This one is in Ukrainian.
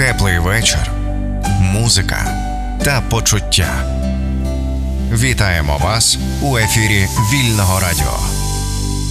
теплий вечір, музика та почуття. Вітаємо вас у ефірі Вільного радіо.